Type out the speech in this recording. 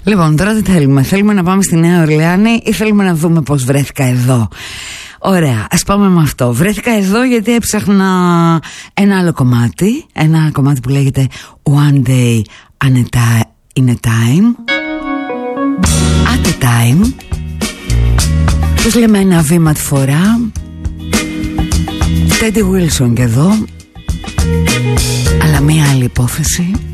Λοιπόν, τώρα τι θέλουμε? Θέλουμε να πάμε στη Νέα Ορλεάνη ή θέλουμε να δούμε πώς βρέθηκα εδώ? Ωραία, ας πάμε με αυτό. Βρέθηκα εδώ γιατί έψαχνα ένα άλλο κομμάτι. Ένα κομμάτι που λέγεται One Day in a Time. At a Time. Πώς λέμε, ένα βήμα τη φορά. Teddy Wilson και εδώ. Αλλά μία άλλη υπόθεση.